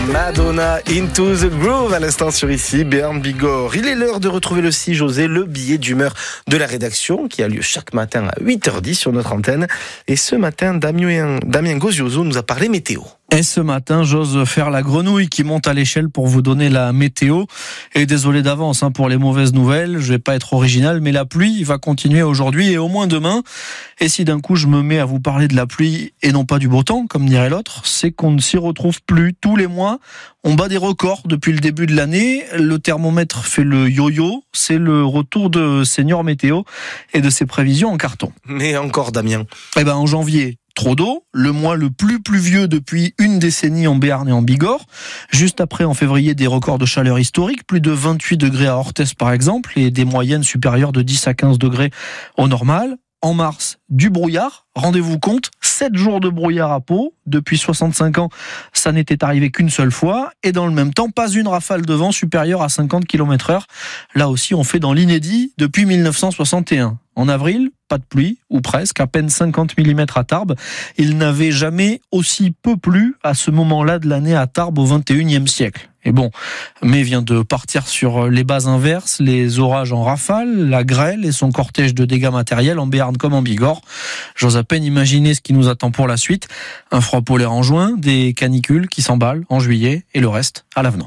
Madonna, Into the Groove, à l'instant sur ici, Béarn Bigorre. Il est l'heure de retrouver le 6 José, le billet d'humeur de la rédaction, qui a lieu chaque matin à 8h10 sur notre antenne. Et ce matin, Damien Gozioso nous a parlé météo. Et ce matin, j'ose faire la grenouille qui monte à l'échelle pour vous donner la météo. Et désolé d'avance pour les mauvaises nouvelles, je vais pas être original, mais la pluie va continuer aujourd'hui et au moins demain. Et si d'un coup je me mets à vous parler de la pluie et non pas du beau temps, comme dirait l'autre, c'est qu'on ne s'y retrouve plus. Tous les mois, on bat des records depuis le début de l'année. Le thermomètre fait le yo-yo. C'est le retour de Senior Météo et de ses prévisions en carton. Mais encore, Damien. En janvier, trop d'eau, le mois le plus pluvieux depuis une décennie en Béarn et en Bigorre. Juste après, en février, des records de chaleur historiques, plus de 28 degrés à Orthez par exemple, et des moyennes supérieures de 10 à 15 degrés au normal. En mars, du brouillard. Rendez-vous compte, 7 jours de brouillard à Pau. Depuis 65 ans, ça n'était arrivé qu'une seule fois. Et dans le même temps, pas une rafale de vent supérieure à 50 km/h. Là aussi, on fait dans l'inédit depuis 1961. En avril, pas de pluie, ou presque, à peine 50 mm à Tarbes. Il n'avait jamais aussi peu plu à ce moment-là de l'année à Tarbes au XXIe siècle. Et bon, mai vient de partir sur les bases inverses, les orages en rafale, la grêle et son cortège de dégâts matériels en Béarn comme en Bigorre. J'ose à peine imaginer ce qui nous attend pour la suite. Un froid polaire en juin, des canicules qui s'emballent en juillet et le reste à l'avenant.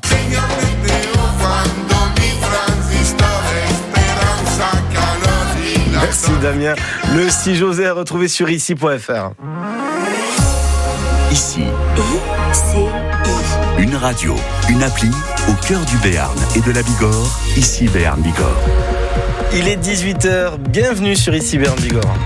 Merci Damien. Le 6 José à retrouver sur ici.fr. Ici. Une radio, une appli au cœur du Béarn et de la Bigorre. Ici Béarn Bigorre. Il est 18h. Bienvenue sur ici Béarn Bigorre.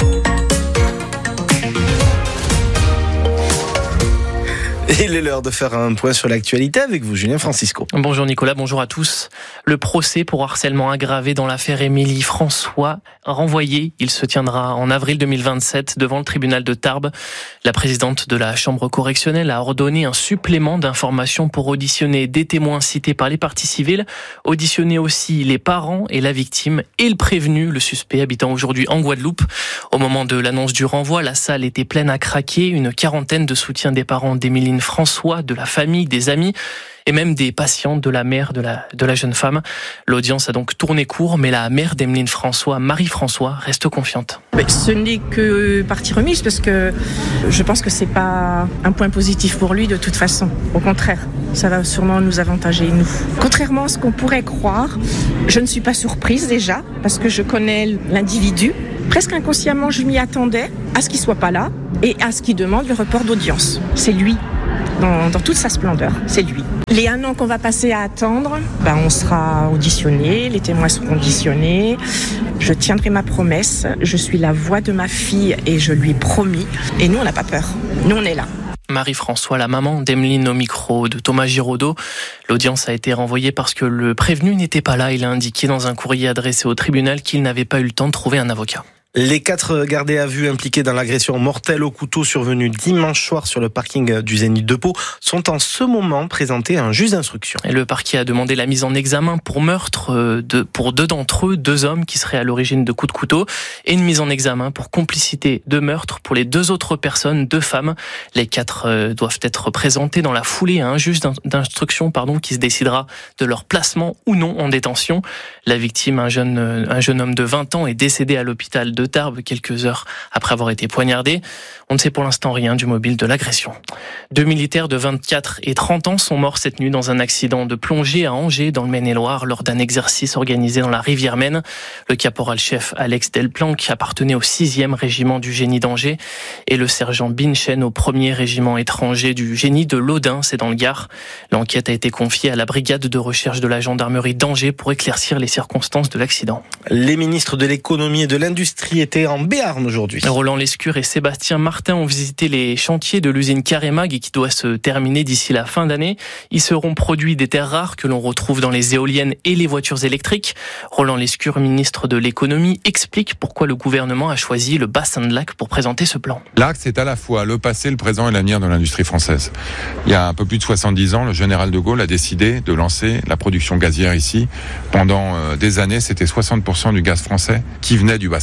Il est l'heure de faire un point sur l'actualité avec vous, Julien Francisco. Bonjour Nicolas, bonjour à tous. Le procès pour harcèlement aggravé dans l'affaire Émilie François renvoyé. Il se tiendra en avril 2027 devant le tribunal de Tarbes. La présidente de la chambre correctionnelle a ordonné un supplément d'informations pour auditionner des témoins cités par les parties civiles, auditionner aussi les parents et la victime et le prévenu, le suspect habitant aujourd'hui en Guadeloupe. Au moment de l'annonce du renvoi, la salle était pleine à craquer. Une quarantaine de soutiens des parents d'Émilie François, de la famille, des amis et même des patients de la mère de la jeune femme. L'audience a donc tourné court, mais la mère d'Emeline François, Marie-François, reste confiante. Ce n'est que partie remise parce que je pense que c'est pas un point positif pour lui de toute façon. Au contraire, ça va sûrement nous avantager nous. Contrairement à ce qu'on pourrait croire, je ne suis pas surprise déjà parce que je connais l'individu. Presque inconsciemment, je m'y attendais à ce qu'il soit pas là et à ce qu'il demande le report d'audience. C'est lui. Dans toute sa splendeur, c'est lui. Les 1 an qu'on va passer à attendre, on sera auditionné, les témoins seront auditionnés. Je tiendrai ma promesse, je suis la voix de ma fille et je lui ai promis. Et nous, on n'a pas peur, nous on est là. Marie-François, la maman d'Emeline au micro de Thomas Giraudot. L'audience a été renvoyée parce que le prévenu n'était pas là. Il a indiqué dans un courrier adressé au tribunal qu'il n'avait pas eu le temps de trouver un avocat. Les 4 gardés à vue impliqués dans l'agression mortelle au couteau survenue dimanche soir sur le parking du Zénith de Pau sont en ce moment présentés à un juge d'instruction. Et le parquet a demandé la mise en examen pour meurtre pour 2 d'entre eux, 2 hommes qui seraient à l'origine de coups de couteau, et une mise en examen pour complicité de meurtre pour les 2 autres personnes, 2 femmes. Les 4 doivent être présentés dans la foulée à un juge d'instruction qui se décidera de leur placement ou non en détention. La victime, un jeune homme de 20 ans, est décédé à l'hôpital de Tarbes quelques heures après avoir été poignardé. On ne sait pour l'instant rien du mobile de l'agression. 2 militaires de 24 et 30 ans sont morts cette nuit dans un accident de plongée à Angers, dans le Maine-et-Loire, lors d'un exercice organisé dans la rivière Maine. Le caporal-chef Alex Delplanque appartenait au 6e régiment du génie d'Angers et le sergent Binchen au 1er régiment étranger du génie de l'Audin, c'est dans le Gard. L'enquête a été confiée à la brigade de recherche de la gendarmerie d'Angers pour éclaircir les circonstances de l'accident. Les ministres de l'économie et de l'industrie était en Béarn aujourd'hui. Roland Lescure et Sébastien Martin ont visité les chantiers de l'usine Carémag qui doit se terminer d'ici la fin d'année. Ils seront produits des terres rares que l'on retrouve dans les éoliennes et les voitures électriques. Roland Lescure, ministre de l'économie, explique pourquoi le gouvernement a choisi le bassin de Lac pour présenter ce plan. Lac, c'est à la fois le passé, le présent et l'avenir de l'industrie française. Il y a un peu plus de 70 ans, le général de Gaulle a décidé de lancer la production gazière ici. Pendant des années, c'était 60% du gaz français qui venait du bassin.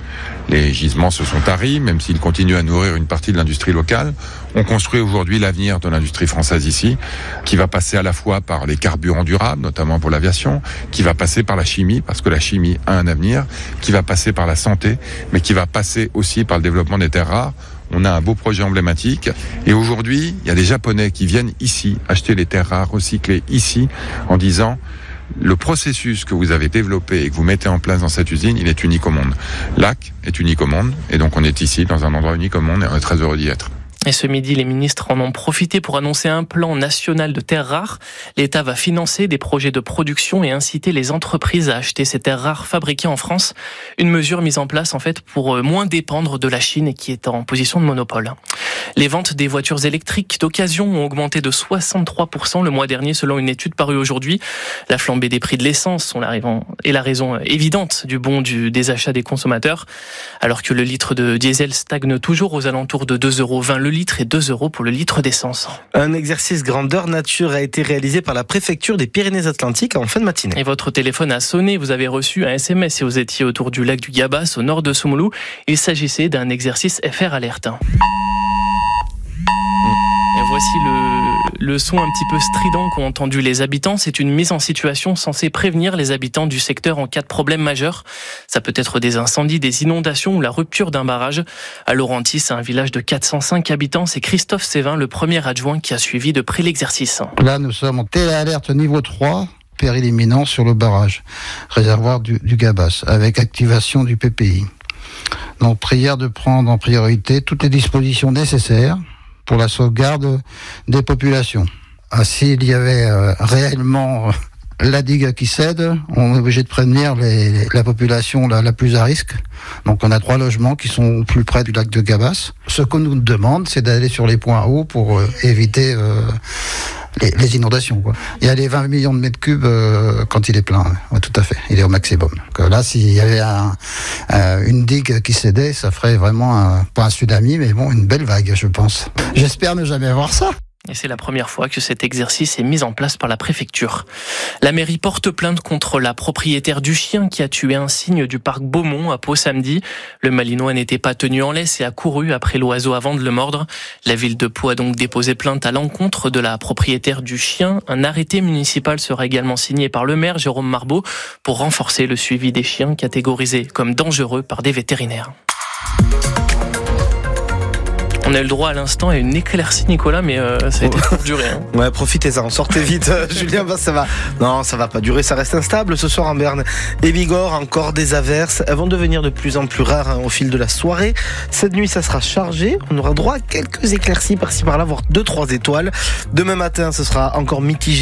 Les gisements se sont taris, même s'ils continuent à nourrir une partie de l'industrie locale. On construit aujourd'hui l'avenir de l'industrie française ici, qui va passer à la fois par les carburants durables, notamment pour l'aviation, qui va passer par la chimie, parce que la chimie a un avenir, qui va passer par la santé, mais qui va passer aussi par le développement des terres rares. On a un beau projet emblématique. Et aujourd'hui, il y a des Japonais qui viennent ici acheter les terres rares recyclées ici en disant le processus que vous avez développé et que vous mettez en place dans cette usine, il est unique au monde. L'AC est unique au monde. Et donc on est ici dans un endroit unique au monde et on est très heureux d'y être. Et ce midi, les ministres en ont profité pour annoncer un plan national de terres rares. L'État va financer des projets de production et inciter les entreprises à acheter ces terres rares fabriquées en France. Une mesure mise en place, en fait, pour moins dépendre de la Chine qui est en position de monopole. Les ventes des voitures électriques d'occasion ont augmenté de 63% le mois dernier, selon une étude parue aujourd'hui. La flambée des prix de l'essence est la raison évidente du bond des achats des consommateurs, alors que le litre de diesel stagne toujours aux alentours de 2,20 € le litre et 2 € pour le litre d'essence. Un exercice grandeur nature a été réalisé par la préfecture des Pyrénées-Atlantiques en fin de matinée. Et votre téléphone a sonné, vous avez reçu un SMS et vous étiez autour du lac du Gabas, au nord de Soumoulou. Il s'agissait d'un exercice FR Alerte. Et voici le son un petit peu strident qu'ont entendu les habitants. C'est une mise en situation censée prévenir les habitants du secteur en cas de problème majeur. Ça peut être des incendies, des inondations ou la rupture d'un barrage. À Laurentis, un village de 405 habitants, c'est Christophe Sévin, le premier adjoint qui a suivi de près l'exercice. Là, nous sommes en téléalerte niveau 3, péril imminent sur le barrage, réservoir du Gabas, avec activation du PPI. Donc, prière de prendre en priorité toutes les dispositions nécessaires pour la sauvegarde des populations. S'il y avait réellement la digue qui cède, on est obligé de prévenir la population la plus à risque. Donc on a 3 logements qui sont plus près du lac de Gabas. Ce qu'on nous demande, c'est d'aller sur les points hauts pour éviter les inondations, quoi. Il y a les 20 millions de mètres cubes quand il est plein. Ouais, tout à fait, il est au maximum. Donc, là, s'il y avait une digue qui cédait, ça ferait vraiment pas un tsunami, mais bon, une belle vague, je pense. J'espère ne jamais voir ça. Et c'est la première fois que cet exercice est mis en place par la préfecture. La mairie porte plainte contre la propriétaire du chien qui a tué un cygne du parc Beaumont à Pau samedi. Le Malinois n'était pas tenu en laisse et a couru après l'oiseau avant de le mordre. La ville de Pau a donc déposé plainte à l'encontre de la propriétaire du chien. Un arrêté municipal sera également signé par le maire Jérôme Marbeau pour renforcer le suivi des chiens catégorisés comme dangereux par des vétérinaires. On a eu le droit à l'instant à une éclaircie, Nicolas, mais ça a été pour durer. Hein. Ouais, profitez-en, sortez vite, Julien. Ça va. Non, ça va pas durer, ça reste instable. Ce soir en Béarn et Bigorre, encore des averses. Elles vont devenir de plus en plus rares au fil de la soirée. Cette nuit, ça sera chargé. On aura droit à quelques éclaircies par-ci par-là, voire 2-3 étoiles. Demain matin, ce sera encore mitigé.